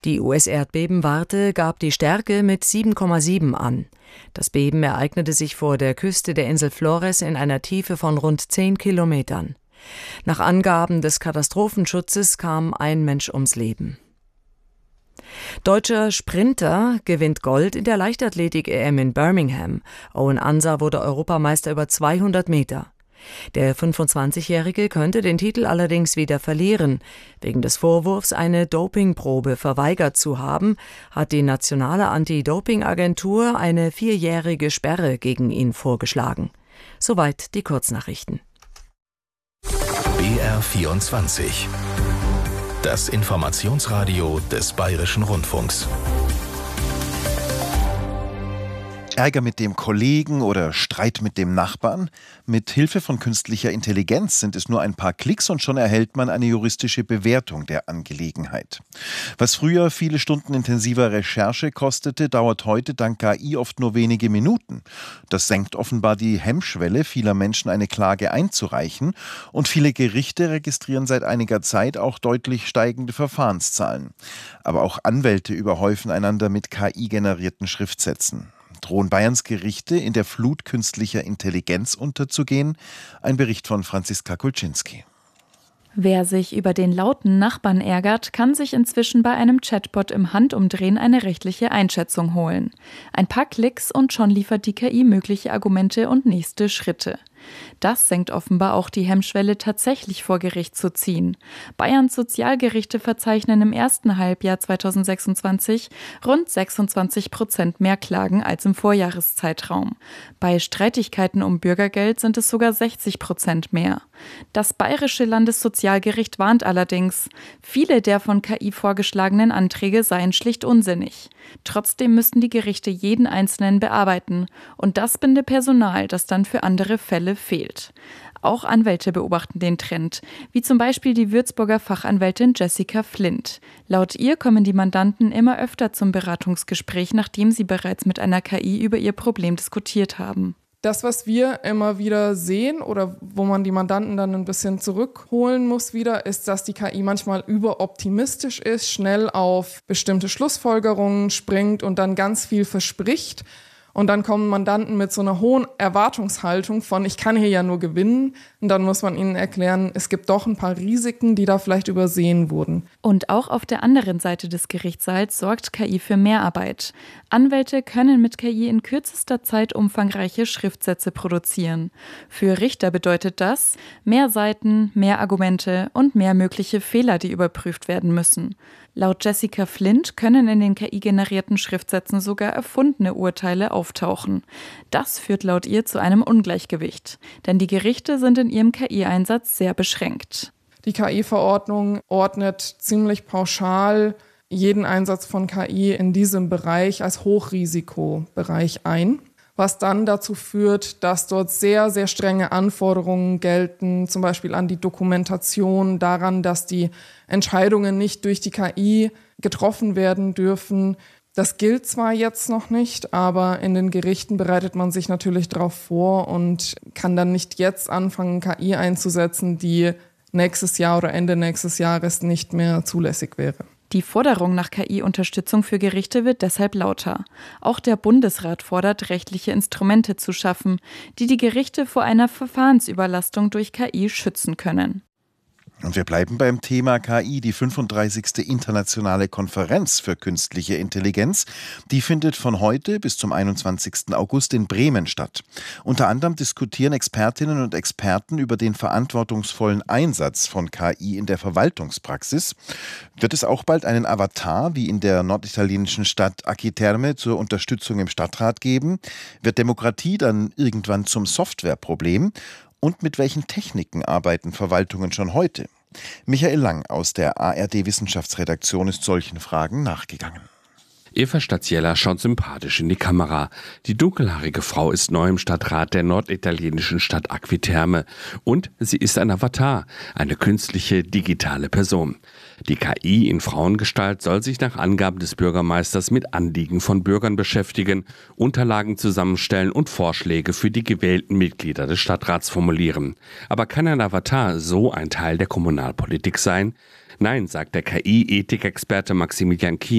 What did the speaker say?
Die US-Erdbebenwarte gab die Stärke mit 7,7 an. Das Beben ereignete sich vor der Küste der Insel Flores in einer Tiefe von rund 10 Kilometern. Nach Angaben des Katastrophenschutzes kam ein Mensch ums Leben. Deutscher Sprinter gewinnt Gold in der Leichtathletik-EM in Birmingham. Owen Ansah wurde Europameister über 200 Meter. Der 25-Jährige könnte den Titel allerdings wieder verlieren. Wegen des Vorwurfs, eine Dopingprobe verweigert zu haben, hat die nationale Anti-Doping-Agentur eine 4-jährige Sperre gegen ihn vorgeschlagen. Soweit die Kurznachrichten. BR24. Das Informationsradio des Bayerischen Rundfunks. Ärger mit dem Kollegen oder Streit mit dem Nachbarn? Mit Hilfe von künstlicher Intelligenz sind es nur ein paar Klicks und schon erhält man eine juristische Bewertung der Angelegenheit. Was früher viele Stunden intensiver Recherche kostete, dauert heute dank KI oft nur wenige Minuten. Das senkt offenbar die Hemmschwelle vieler Menschen, eine Klage einzureichen, und viele Gerichte registrieren seit einiger Zeit auch deutlich steigende Verfahrenszahlen. Aber auch Anwälte überhäufen einander mit KI-generierten Schriftsätzen. Drohen Bayerns Gerichte in der Flut künstlicher Intelligenz unterzugehen? Ein Bericht von Franziska Kulczynski. Wer sich über den lauten Nachbarn ärgert, kann sich inzwischen bei einem Chatbot im Handumdrehen eine rechtliche Einschätzung holen. Ein paar Klicks und schon liefert die KI mögliche Argumente und nächste Schritte. Das senkt offenbar auch die Hemmschwelle, tatsächlich vor Gericht zu ziehen. Bayerns Sozialgerichte verzeichnen im ersten Halbjahr 2026 rund 26% mehr Klagen als im Vorjahreszeitraum. Bei Streitigkeiten um Bürgergeld sind es sogar 60% mehr. Das Bayerische Landessozialgericht warnt allerdings, viele der von KI vorgeschlagenen Anträge seien schlicht unsinnig. Trotzdem müssten die Gerichte jeden einzelnen bearbeiten und das binde Personal, das dann für andere Fälle fehlt. Auch Anwälte beobachten den Trend, wie zum Beispiel die Würzburger Fachanwältin Jessica Flint. Laut ihr kommen die Mandanten immer öfter zum Beratungsgespräch, nachdem sie bereits mit einer KI über ihr Problem diskutiert haben. Das, was wir immer wieder sehen oder wo man die Mandanten dann ein bisschen zurückholen muss wieder, ist, dass die KI manchmal überoptimistisch ist, schnell auf bestimmte Schlussfolgerungen springt und dann ganz viel verspricht. Und dann kommen Mandanten mit so einer hohen Erwartungshaltung von, ich kann hier ja nur gewinnen. Und dann muss man ihnen erklären, es gibt doch ein paar Risiken, die da vielleicht übersehen wurden. Und auch auf der anderen Seite des Gerichtssaals sorgt KI für Mehrarbeit. Anwälte können mit KI in kürzester Zeit umfangreiche Schriftsätze produzieren. Für Richter bedeutet das mehr Seiten, mehr Argumente und mehr mögliche Fehler, die überprüft werden müssen. Laut Jessica Flint können in den KI-generierten Schriftsätzen sogar erfundene Urteile auftauchen. Das führt laut ihr zu einem Ungleichgewicht, denn die Gerichte sind in ihrem KI-Einsatz sehr beschränkt. Die KI-Verordnung ordnet ziemlich pauschal jeden Einsatz von KI in diesem Bereich als Hochrisikobereich ein, was dann dazu führt, dass dort sehr, sehr strenge Anforderungen gelten, zum Beispiel an die Dokumentation, daran, dass die Entscheidungen nicht durch die KI getroffen werden dürfen. Das gilt zwar jetzt noch nicht, aber in den Gerichten bereitet man sich natürlich darauf vor und kann dann nicht jetzt anfangen, KI einzusetzen, die nächstes Jahr oder Ende nächstes Jahres nicht mehr zulässig wäre. Die Forderung nach KI-Unterstützung für Gerichte wird deshalb lauter. Auch der Bundesrat fordert, rechtliche Instrumente zu schaffen, die die Gerichte vor einer Verfahrensüberlastung durch KI schützen können. Und wir bleiben beim Thema KI. Die 35. Internationale Konferenz für künstliche Intelligenz, die findet von heute bis zum 21. August in Bremen statt. Unter anderem diskutieren Expertinnen und Experten über den verantwortungsvollen Einsatz von KI in der Verwaltungspraxis. Wird es auch bald einen Avatar wie in der norditalienischen Stadt Acqui Terme zur Unterstützung im Stadtrat geben? Wird Demokratie dann irgendwann zum Softwareproblem? Und mit welchen Techniken arbeiten Verwaltungen schon heute? Michael Lang aus der ARD-Wissenschaftsredaktion ist solchen Fragen nachgegangen. Eva Staziella schaut sympathisch in die Kamera. Die dunkelhaarige Frau ist neu im Stadtrat der norditalienischen Stadt Acqui Terme. Und sie ist ein Avatar, eine künstliche digitale Person. Die KI in Frauengestalt soll sich nach Angaben des Bürgermeisters mit Anliegen von Bürgern beschäftigen, Unterlagen zusammenstellen und Vorschläge für die gewählten Mitglieder des Stadtrats formulieren. Aber kann ein Avatar so ein Teil der Kommunalpolitik sein? Nein, sagt der KI-Ethikexperte Maximilian Kienz.